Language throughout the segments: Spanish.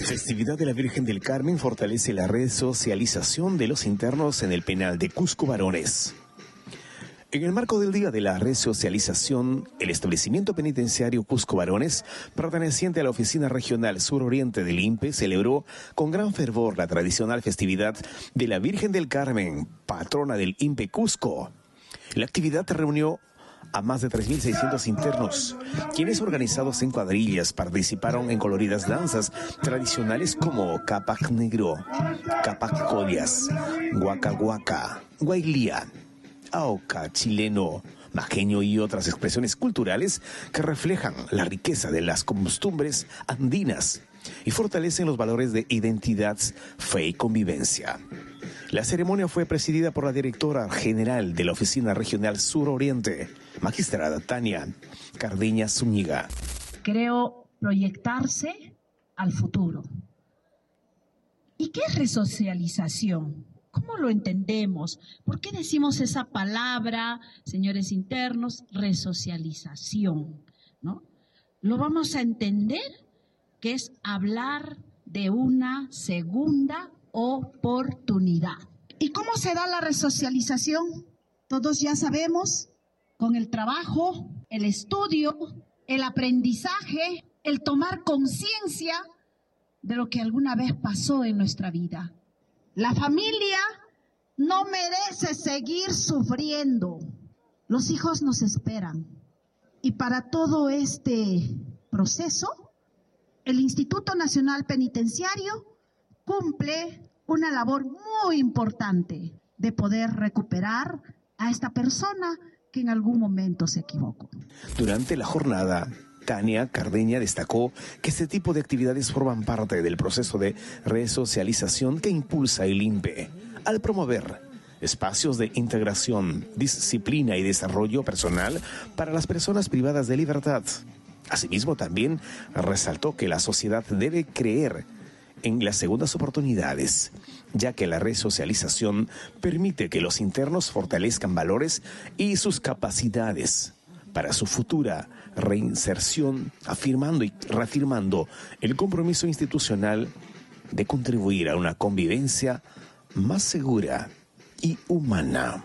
Festividad de la Virgen del Carmen fortalece la resocialización de los internos en el penal de Cusco Varones. En el marco del Día de la Resocialización, el establecimiento penitenciario Cusco Varones, perteneciente a la Oficina Regional Suroriente del INPE, celebró con gran fervor la tradicional festividad de la Virgen del Carmen, patrona del INPE Cusco. La actividad reunió a más de 3.600 internos, quienes organizados en cuadrillas participaron en coloridas danzas tradicionales como Capac Negro, Capac Colias, Huaca Huaca, Guailía, Auca chileno, majeño y otras expresiones culturales que reflejan la riqueza de las costumbres andinas y fortalecen los valores de identidad, fe y convivencia. La ceremonia fue presidida por la directora general de la Oficina Regional Suroriente, magistrada Tania Cardeña Zúñiga. Creo proyectarse al futuro. ¿Y qué es resocialización? ¿Cómo lo entendemos? ¿Por qué decimos esa palabra, señores internos, resocialización? ¿No? Lo vamos a entender que es hablar de una segunda oportunidad. ¿Y cómo se da la resocialización? Todos ya sabemos, con el trabajo, el estudio, el aprendizaje, el tomar conciencia de lo que alguna vez pasó en nuestra vida. La familia no merece seguir sufriendo. Los hijos nos esperan. Y para todo este proceso, el Instituto Nacional Penitenciario cumple una labor muy importante de poder recuperar a esta persona que en algún momento se equivocó. Durante la jornada, Tania Cardeña destacó que este tipo de actividades forman parte del proceso de resocialización que impulsa el INPE al promover espacios de integración, disciplina y desarrollo personal para las personas privadas de libertad. Asimismo, también resaltó que la sociedad debe creer en las segundas oportunidades, ya que la resocialización permite que los internos fortalezcan valores y sus capacidades para su futura reinserción, afirmando y reafirmando el compromiso institucional de contribuir a una convivencia más segura y humana.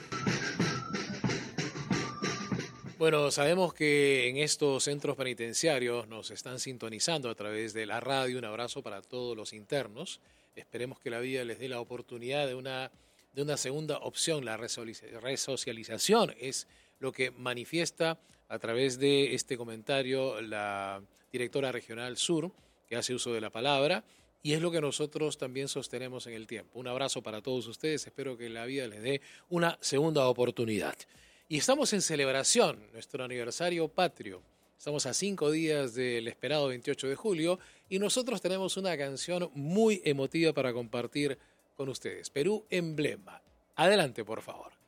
Bueno, sabemos que en estos centros penitenciarios nos están sintonizando a través de la radio. Un abrazo para todos los internos. Esperemos que la vida les dé la oportunidad de una segunda opción. La resocialización es lo que manifiesta a través de este comentario la directora regional Sur, que hace uso de la palabra, y es lo que nosotros también sostenemos en el tiempo. Un abrazo para todos ustedes. Espero que la vida les dé una segunda oportunidad. Y estamos en celebración, nuestro aniversario patrio. Estamos a 5 días del esperado 28 de julio y nosotros tenemos una canción muy emotiva para compartir con ustedes. Perú Emblema. Adelante, por favor.